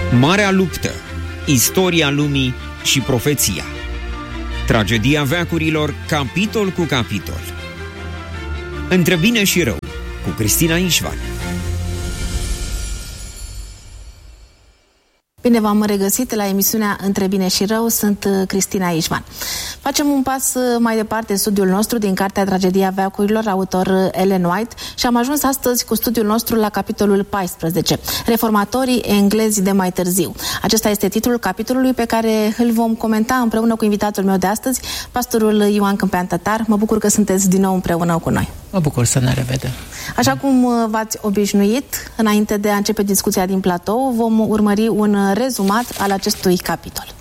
Marea luptă, istoria lumii și profeția. Tragedia veacurilor, capitol cu capitol. Între bine și rău, cu Cristina Ișvan. Bine v-am regăsit la emisiunea Între bine și rău, sunt Cristina Ișvan. Facem un pas mai departe în studiul nostru din cartea Tragedia veacurilor, autor Ellen White, și am ajuns astăzi cu studiul nostru la capitolul 14, Reformatorii englezi de mai târziu. Acesta este titlul capitolului pe care îl vom comenta împreună cu invitatul meu de astăzi, pastorul Ioan Câmpean Tătar. Mă bucur că sunteți din nou împreună cu noi. Mă bucur să ne revedem. Așa cum v-ați obișnuit, înainte de a începe discuția din platou, vom urmări un rezumat al acestui capitol.